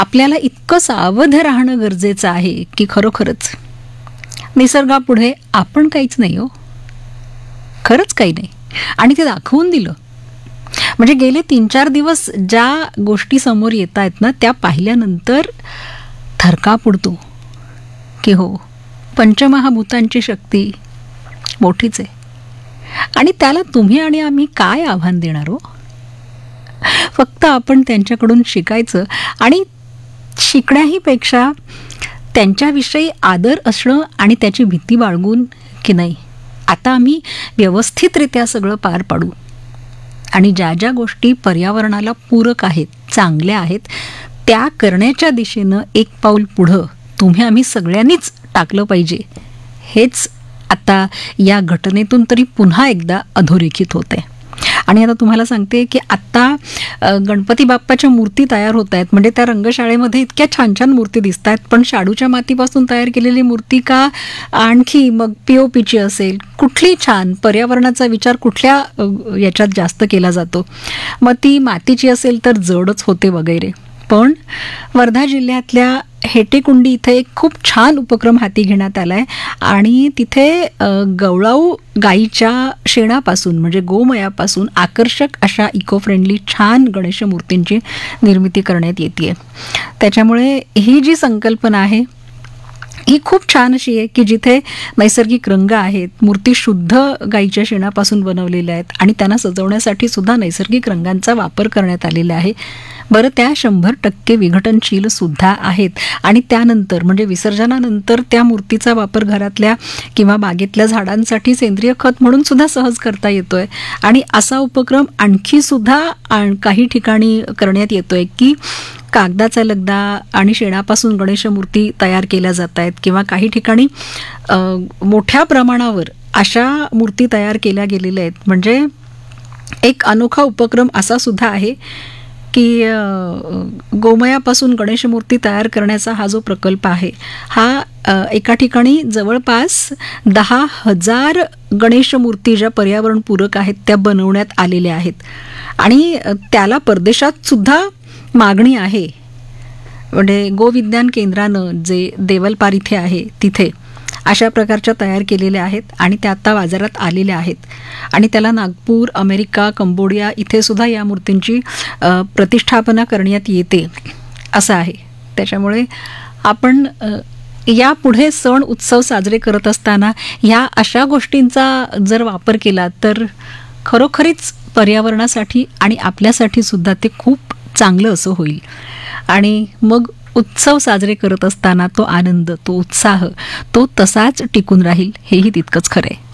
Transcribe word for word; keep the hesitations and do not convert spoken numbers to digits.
आपल्याला इतकं सावध राहणं गरजेचं आहे की खरोखरच निसर्गापुढे आपण काहीच नाही हो, खरंच काही नाही. आणि ते दाखवून दिलं. म्हणजे गेले तीन चार दिवस ज्या गोष्टी समोर येत आहेत ना, त्या पाहिल्यानंतर थरकाप उडतो की हो, पंचमहाभूतांची शक्ती मोठीच आहे. आणि त्याला तुम्ही आणि आम्ही काय आव्हान देणार हो? फक्त आपण त्यांच्याकडून शिकायचं आणि शिकण्याही पेक्षा त्यांच्याविषयी आदर असणं आणि त्याची भीती बाळगून की नाही, आता आम्ही व्यवस्थितरित्या सगळं पार पाडू आणि ज्या ज्या गोष्टी पर्यावरणाला पूरक आहेत, चांगल्या आहेत, त्या करण्याच्या दिशेनं एक पाऊल पुढं तुम्ही आम्ही सगळ्यांनीच टाकलं पाहिजे. हेच आता या घटनेतून तरी पुन्हा एकदा अधोरेखित होते. आणि आता तुम्हाला सांगते की आत्ता गणपती बाप्पाच्या मूर्ती तयार होत आहेत. म्हणजे त्या रंगशाळेमध्ये इतक्या छान छान मूर्ती दिसत आहेत, पण शाडूच्या मातीपासून तयार केलेली मूर्ती का आणखी मग पी ओ पीची असेल, कुठली छान, पर्यावरणाचा विचार कुठल्या याच्यात जास्त केला जातो. मग ती मातीची असेल तर जडच होते वगैरे. पण वर्धा जिल्ह्यातल्या हेटेकुंडी इथे एक खूप छान उपक्रम हाती घेण्यात आला आहे आणि तिथे गवळाऊ गाईच्या शेणापासून म्हणजे गोमयापासून आकर्षक अशा इको फ्रेंडली छान गणेश मूर्तींची निर्मिती करण्यात येते. त्याच्यामुळे ही जी संकल्पना आहे ही खूप छान अशी आहे की जिथे नैसर्गिक रंग आहेत, मूर्ती शुद्ध गाईच्या शेणापासून बनवलेल्या आहेत आणि त्यांना सजवण्यासाठी सुद्धा नैसर्गिक रंगांचा वापर करण्यात आलेला आहे. बरं, त्या शंभर टक्के विघटनशील सुद्धा आहेत आणि त्यानंतर म्हणजे विसर्जनानंतर त्या मूर्तीचा वापर घरातल्या किंवा बागेतल्या झाडांसाठी सेंद्रिय खत म्हणून सुद्धा सहज करता येतोय. आणि असा उपक्रम आणखी सुद्धा काही ठिकाणी करण्यात येतोय की कागदाचा लगदा आणि शेणापासून गणेश मूर्ती तयार केल्या जात आहेत किंवा काही ठिकाणी मोठ्या प्रमाणावर अशा मूर्ती तयार केल्या गेलेल्या आहेत. म्हणजे एक अनोखा उपक्रम असा सुद्धा आहे की गोमयापासून गणेश मूर्ती तयार करण्याचा हा जो प्रकल्प आहे हा एका ठिकाणी जवळपास दहा हजार गणेश मूर्ती ज्या पर्यावरणपूरक आहेत त्या बनवण्यात आलेल्या आहेत आणि त्याला परदेशात सुद्धा मागणी आहे. म्हणजे गोविज्ञान केंद्रानं जे देवलपार इथे आहे तिथे अशा प्रकारच्या तयार केलेल्या आहेत आणि त्या आता बाजारात आलेल्या आहेत आणि त्याला नागपूर, अमेरिका, कंबोडिया इथे सुद्धा या मूर्तींची प्रतिष्ठापना करण्यात येते असं आहे. त्याच्यामुळे आपण यापुढे सण उत्सव साजरे करत असताना ह्या अशा गोष्टींचा जर वापर केला तर खरोखरीच पर्यावरणासाठी आणि आपल्यासाठी सुद्धा ते खूप चांगलं असं होईल. आणि मग उत्सव साजरे करत असताना तो आनंद, तो उत्साह, तो तसाच टिकून राहील, हेही तितकंच खरं आहे.